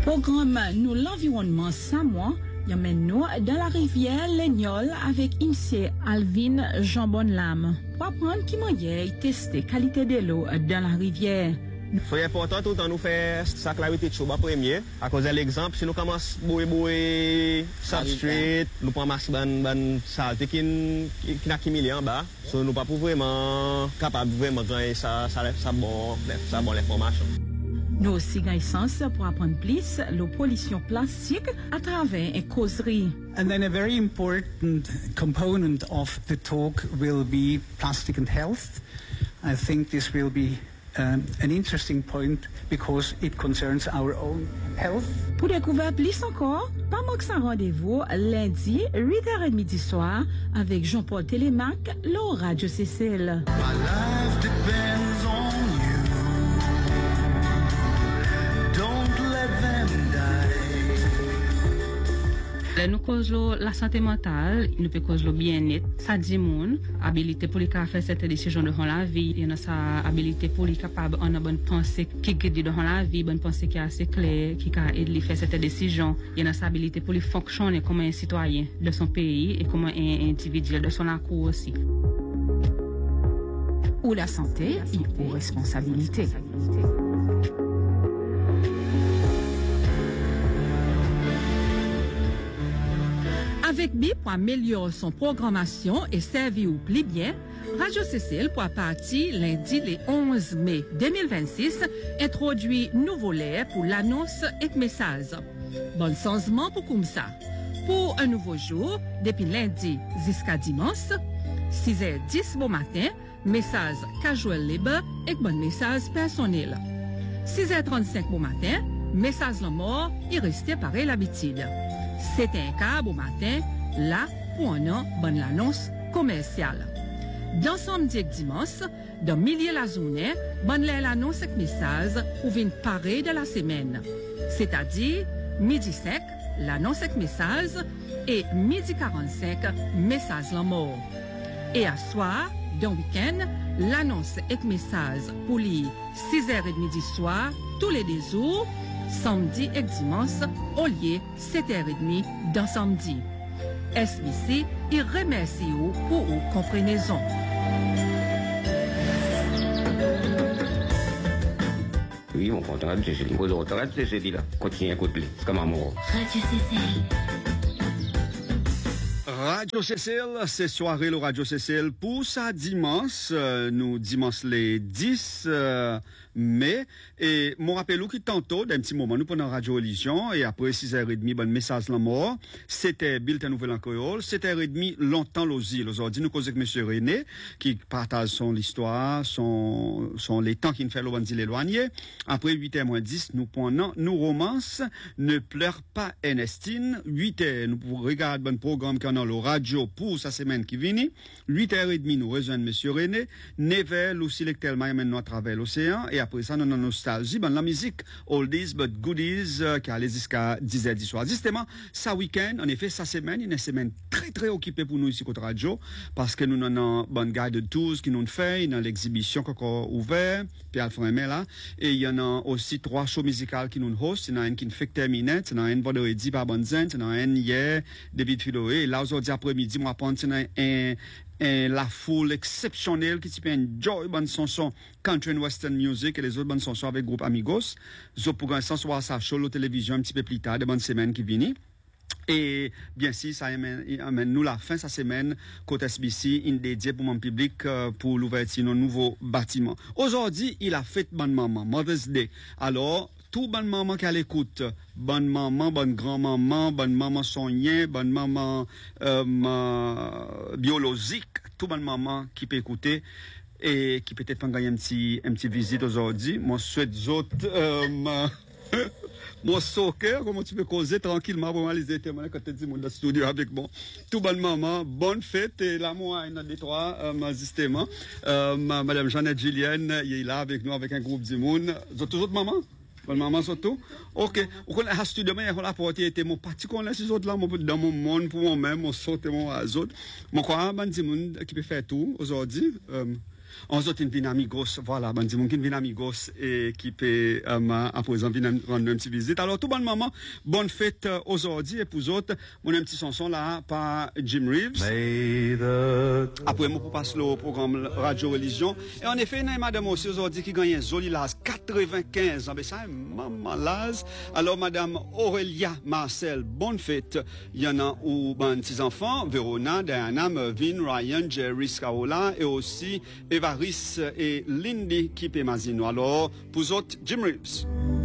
Programme nous l'environnement Samoa, y'amène nous dans la rivière Legnol avec IMSI Alvin Jambon Lam pour apprendre qui manière tester qualité de l'eau dans la rivière. C'est important tout le temps nous faire sa clarité de choix premier. À cause de l'exemple, si nous commençons à boire substrate, nous prenons masse ban saleté qui n'a accumulé en bas, so nous pas vraiment capable vraiment gagner ça bon l'information. Nous aussi gagnons sens pour apprendre plus la pollution plastique à travers une causerie. And then a very important component of the talk will be plastic and health. I think this will be an interesting point because it concerns our own health. Pour découvrir plus encore, pas manquer un rendez-vous lundi 8h30 du soir avec Jean-Paul Télémac, le Radio CCL. My life depends on you. Don't let them die. Nous cause la santé mentale, nous peut cause le bien-être, ça dit moun, habilité pour les faire cette décision de la vie, il y a sa habilité pour les capable en bonne pensée qui guide dans la vie, bonne pensée qui est assez claire, qui a aidé à faire cette décision, il y a sa habilité pour les fonctionner comme un citoyen de son pays et comme un individu de son accord aussi. Ou la santé et ou responsabilité. Avec BI pour améliorer son programmation et servir au plus bien, Radio CCL pour partir lundi le 11 mai 2026 introduit nouveau volet pour l'annonce et message. Bon changement pour comme ça. Pour un nouveau jour, depuis lundi jusqu'à dimanche, 6h10 bon matin, message casual libre et bon message personnel. 6h35 bon matin, message la mort et rester pareil l'habitude. C'est un cas au matin, là, pour un an, bonne l'annonce commerciale. Dans samedi et dimanche, dans milieu la journée, bonne l'annonce et message pour une parée de la semaine. C'est-à-dire, midi 5, l'annonce et message, et midi 45, message la mort. Et à soir, dans week-end, l'annonce et message pour les 6h30 du soir, tous les 2 jours, samedi et dimanche, au lieu 7h30 dans samedi. SBC, il remercie vous pour vos compréhension. Oui, mon compte Radio CCL. Vous autres, Radio CCL, là. Continuez à écouter. C'est comme un mot. Radio CCL. Radio CCL, c'est soirée le Radio CCL pour ça dimanche, nous dimanche les 10 mai, et mon rappel qui tantôt d'un petit moment nous prenons Radio Religion et après 6h30 bon message la mort, c'était bulletin nouvelle en créole, 7h30 longtemps l'osile. Aujourd'hui nous causons avec monsieur René qui partage son histoire, son les temps qu'il fait le bandit l'éloigné. Après 8h10 nous prenons nous romance ne pleure pas Ernestine. 8h nous regardons bon programme qu'on a le radio pour sa semaine qui vient. 8h30 nous rejoignons monsieur René. 9h nous sélectons maintenant à travers l'océan et après ça nous avons nostalgie ben la musique oldies but goodies qui allait jusqu'à 10h du soir. Justement ça week-end en effet sa semaine une semaine très occupée pour nous ici côté radio parce que nous avons bonne guide tours qui nous fait dans l'exhibition qu'on a ouvert puis Alfred là et il y en a aussi 3 shows musicaux qui nous host, il y en a un qui fait terminer, il y en a un vendredi par Bonzen, il y en a un hier début de Philoé et là aujourd'hui après-midi moi prendre la foule exceptionnelle qui type enjoy bonne chanson country and western music et les autres bonnes chansons avec groupe Amigos. Zo pour un sens voir ça show la télévision un petit peu plus tard de bonnes semaines qui viennent. Et bien si ça amène nous la fin de sa semaine côté SBC une dédiée pour mon public pour l'ouverture de nouveau bâtiment. Aujourd'hui, il a fait bonne maman Mother's Day. Alors tout bonne maman qui à l'écoute, bonne maman, bonne grand-maman, bonne maman soignée, bonne maman biologique, tout bonne maman qui peut écouter et qui peut-être gagner un petit visite aujourd'hui. Moi souhaite autres mon soccer, comment tu peux causer tranquillement pour aller témoigner quand tu dis mon studio avec bon tout bonne maman, bonne fête et là moi un des trois justement madame Jeannette Julienne il est là avec nous avec un groupe du monde. Vous toujours maman? Bonne maman surtout. OK. Ou qu'on a studio mais on a porté était mon parti qu'on laisse les autres là dans mon monde pour moi-même, mon saute mon autres. Mon quoi ban du monde qui peut faire tout aujourd'hui. On autres vient amigos, voilà, ben dis mon qui vient amigos et qui peut à présent venir rendre une petite visite. Alors tout bon moment, bonne fête aujourd'hui et pour autres, mon petit chanson là par Jim Reeves. Après moi pour passer le programme Radio Religion et en effet, il y a madame aussi aujourd'hui qui gagne un joli Laz 95 ans, mais ça maman Laz. Alors madame Aurélia Marcel, bonne fête. Il y en a ou ben petits enfants, Verona, Diana, Mervyn, Ryan, Jerry, Scaola et aussi Evaris et Lindy qui peut m'azino. Alors, pour autres, Jim Reeves.